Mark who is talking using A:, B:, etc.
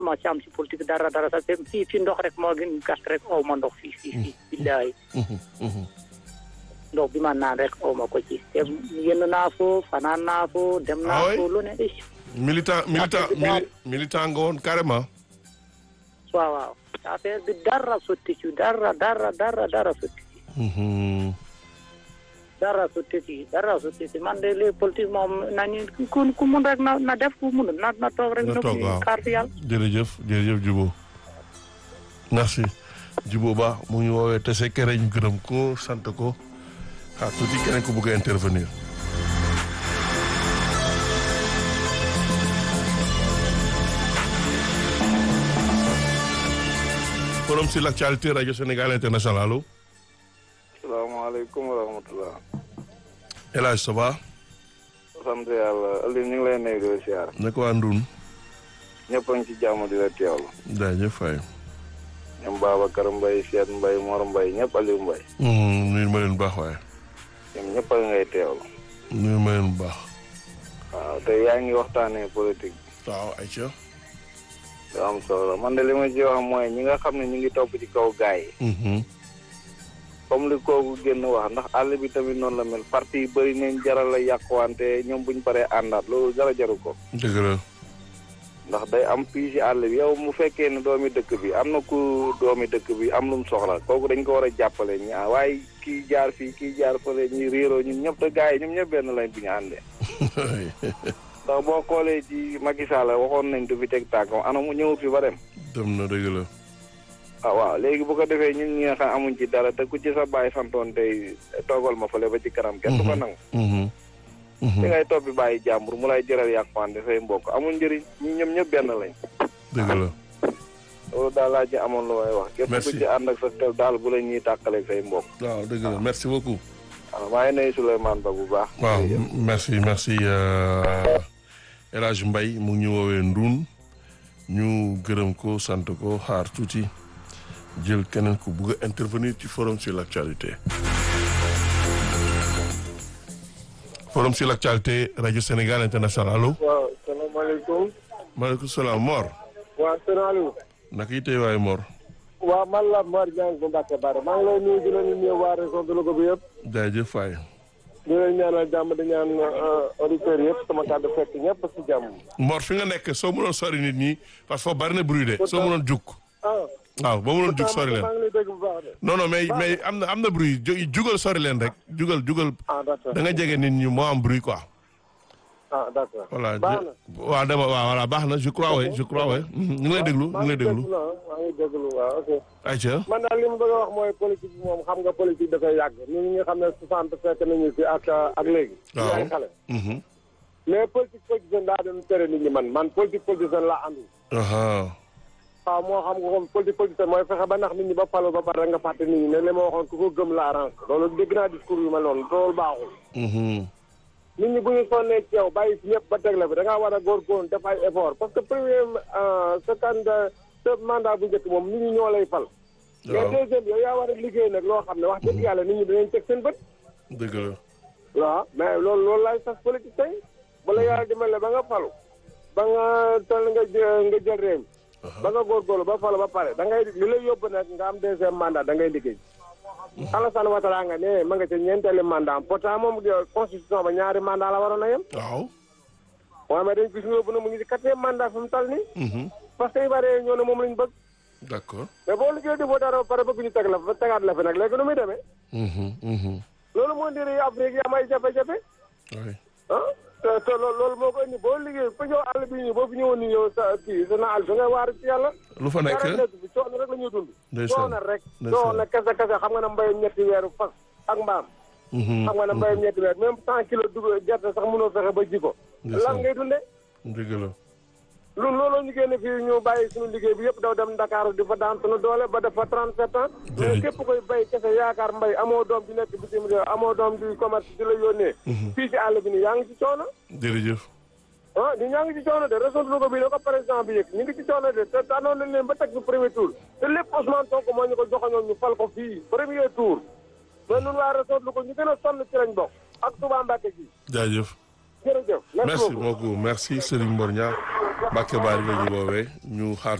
A: ma ci am ci politique dara sax fi ndox rek moo gën gas rek aw ma ndox fii billahi ndox bi ma naan rek aw ma ko ci te yenn naa fo fanaan naa fo dem naa fo lu ne
B: militant nga woon carrément
A: waaw affaire bi dara sotti ci dara sotti ci dara sotti ci man de les politiques moom nañu ku mun rek na def ku mun na toog rek na xaar fi yàlla
B: jërëjëf Djibo merci Djibo Ba mu ngi woowee te c'est ñu gërëm ko sant ko xaar tuuti keneen ko bëgg a intervenir forum sur l'actualité Radio Sénégal International allo.
C: salaamaaleykum wa rahmatulah.
B: El Hadj ça va.
C: sant yàlla Aliou ñu ngi lay nuyu di la siyaar.
B: ne ko waa Ndoun.
C: ñëpp a ngi ci jàmm di la teewlu.
B: jaajëf Faye.
C: ñoom Babacar Mbaye Cheikh Mbaye Mor Mbaye ñëpp Aliou Mbaye.
B: nuyu ma leen bu baax waaye.
C: ñoom ñëpp a ngay teewlu.
B: nuyu ma leen bu baax.
C: waaw te yaa ngi waxtaanee politique bi.
B: waaw ayca.
C: lu am solo man de li ma ci wax mooy ñi nga xam ne ñu ngi topp ci kaw gaay yi. comme li kooku génn wax ndax àll bi tamit noonu la mel parti yi bëri nañ jaral la yàquwante ñoom buñ paree àndaat loolu dara jaru ko.
B: dëgg la.
C: ndax day am fii ci àll bi yow mu fekkee ne doomi dëkk bi am na ku doomi dëkk bi am lu mu soxla kooku dañ ko war a jàppale waaye kii jaar fii kii jaar fële ñi réeroo ñun ñëpp te gars yi ñoom ñëpp benn lañ bu ñu àndee. ndax boo xoolee ci Macky Sall waxoon nañ du fi teg tànkam ana mu ñëw fi ba dem.
B: dem na dëgg la.
C: waaw léegi bu ko defee ñun ñi nga xam amuñ ci dara te ku ci sa bàyyi santoon tey toogal ma fële ba ci kanam kenn du ko nangu. di ngay topp bi bàyyi jàmbur mu lay jëral yàqwante say mbokk amul njëriñ ñi ñoom ñëpp benn lañ.
B: dëgg la.
C: loolu daal laa ci amoon lu may wax.
B: merci
C: képp ku ci ànd ak sa tel daal bu la ñuy tàqaleeg say mbokk.
B: waaw dëgg la merci beaucoup.
C: waaw maa ngi nuyu Souleymane Ba bu baax.
B: waaw merci El Hadj Mbaye mu ngi ñu woowee Ndoun ñu gërëm ko sant ko xaar tuuti jël keneen ku bugg a intervenir ci forum sur l'actualité. forum sur l'actualité Radio Sénégal International allo.
D: waaw salaamaaleykum.
B: maaleykum salaam Mor.
D: waaw sëñ Aliou.
B: naka yi tey waaye Mor.
D: waaw man la Mor Diagne bu Mbacke Bara maa ngi lay nuyu di la nuyu waa région de Louga bi yëpp.
B: jaajëf Faye.
D: di leen ñaanal jàmm di ñaan auditeurs yëpp sama kàddu fekk ñëpp si jàmm.
B: Mor fi nga nekk soo mënoon sori nit ñi parce que bari na bruit de soo mënoon jug. waaw boo mënoon jug sori leen.
D: maa ngi lay dégg bu baax de.
B: non mais am na bruit jugal sori leen rek jugal.
D: d'accord
B: da nga jege nit ñi moo am bruit quoi.
D: d'accord.
B: voilà
D: baax na
B: voilà baax na je crois oui ñu ngi lay déglu
D: maa ngi déglu waaw ok.
B: ayca.
D: man daal li mu bëgg a wax mooy politique bi moom xam nga politique dafay yàgg ñun ñi nga xam ne 60 fekk nañu fi ak léegi.
B: waaw
D: ay xale. mais politique politicien daa doon tere nit ñi man politique politicien laa àndul. waaw moo xam nga comme politique politicien mooy fexe ba nax nit ñi ba palo ba pare nga fàtte nit ñi ne li ma waxoon ku ko gëm la arrange loolu dégg naa discours yu mel noonu loolu baaxul. nit ñi bu ñu sonnee ci yow bàyyi ci ñëpp ba teg la fi da ngaa war a góorgóorlu def ay effort parce que premier sa candidat sa mandat bu njëkk moom nit ñi ñoo lay fal. mais deuxième yow yaa war a liggéey nag loo xam ne wax dëgg yàlla nit ñi dinañ teg seen bët.
B: dëgg la.
D: waaw mais loolu laay sas politique tey bala yàlla dimbale ba nga falu ba nga toll nga jël réew ba nga góorgóorlu ba falu ba pare da ngay li lay yóbbu nag nga am deuxième mandat da ngay liggéey. Alassane Ouattara nga ne ma nga ca ñeenteeli mandat pourtant moom constitution ba ñaari mandat la waroon a yem.
B: waaw.
D: waaye mais dañ gis nga yóbbu na mu ngi ci quatrième mandat fi mu tal nii. parce que Ivoiriens ñoo ne moom lañ bëgg.
B: d'accord.
D: mais boo liggéey defoo dara ba pare bëgg ñu teg la fa tegaat la fi nag léegi nu muy demee. loolu moo ndiri Afrique yi am ay jafe-jafe.
B: oui.
D: te loolu moo ko indi boo liggéey fa ñëw àll bi nii boo fi ñëwoon nii yow sa kii sa àll da ngay waar ci yàlla.
B: lu fa nekk
D: bi coono rek la ñuy dund.
B: ndeysaan
D: coono rek. coono kese xam nga ne mbayum ñetti weeru fas ak mbaam. xam nga ne mbayum ñetti weer même 100 kilos dugub gerte sax mënoo fexe ba ji ko. lan ngay dundee.
B: dëgg la.
D: loolu ñu génne fii ñu bàyyi suñu liggéey bi yëpp daw dem Dakar di fa daan suñu doole ba dafa 37 ans. mais képp koy bay kese yaakaar mbay amoo doom di nekk bitim réew amoo doom di commerce di la yónnee. fii ci àll bi nii yaa ngi ci coono.
B: jërëjëf.
D: ñu ñaa ngi ci coono de région de Louga bi ne ko président bi yëg ñu ngi ci coono de te tànnoon nañ leen ba teg fi premier tour te lépp Ousmane Sonko moo ñu ko joxoñoon ñu fal ko fii premier tour mais ñun waa région de Louga ñu gën a sonn ci lañ bokk ak Touba Mbacké gi.
B: jaajëf.
D: jërëjëf.
B: merci beaucoup merci Serigne Mor Niang Mbacké Bari la ñu woowee ñu xaar